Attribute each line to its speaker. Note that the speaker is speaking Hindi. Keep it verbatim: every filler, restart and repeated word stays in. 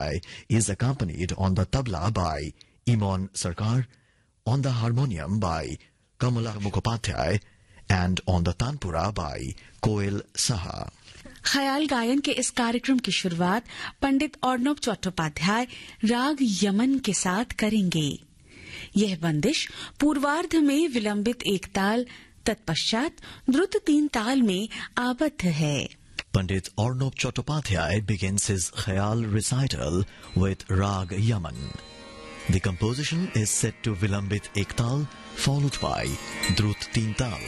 Speaker 1: Chottopadhyay is accompanied on the tabla by Imon Sarkar, on the harmonium by Kamala Mukhopadhyay, and on the tanpura by Koel Saha.
Speaker 2: ख्याल गायन के इस कार्यक्रम की शुरुआत पंडित अर्णब चट्टोपाध्याय राग यमन के साथ करेंगे। यह बंदिश पूर्वार्ध में विलंबित एक ताल, तत्पश्चात द्रुत तीन ताल में आबद्ध है।
Speaker 1: Pandit Arnob Chattopadhyay begins his Khayal recital with Rag Yaman. The composition is set to Vilambit Ektal, followed by Drut Teen Tal.